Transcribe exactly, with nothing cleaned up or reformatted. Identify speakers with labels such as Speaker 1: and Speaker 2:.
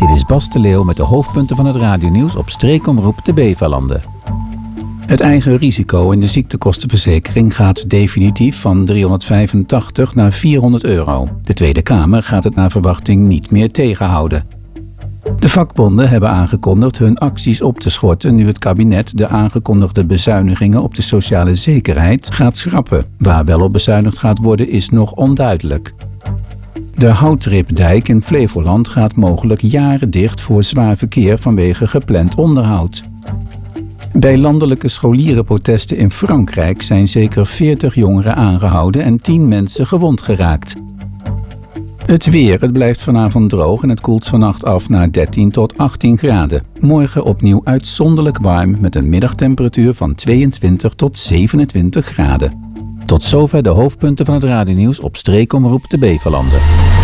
Speaker 1: Dit is Bas de Leeuw met de hoofdpunten van het radionieuws op streekomroep de Beverlanden. Het eigen risico in de ziektekostenverzekering gaat definitief van driehonderdvijfentachtig naar vierhonderd euro. De Tweede Kamer gaat het naar verwachting niet meer tegenhouden. De vakbonden hebben aangekondigd hun acties op te schorten nu het kabinet de aangekondigde bezuinigingen op de sociale zekerheid gaat schrappen. Waar wel op bezuinigd gaat worden is nog onduidelijk. De Houtripdijk in Flevoland gaat mogelijk jaren dicht voor zwaar verkeer vanwege gepland onderhoud. Bij landelijke scholierenprotesten in Frankrijk zijn zeker veertig jongeren aangehouden en tien mensen gewond geraakt. Het weer, het blijft vanavond droog en het koelt vannacht af naar dertien tot achttien graden. Morgen opnieuw uitzonderlijk warm met een middagtemperatuur van tweeëntwintig tot zevenentwintig graden. Tot zover de hoofdpunten van het radionieuws op streekomroep de Beverlanden.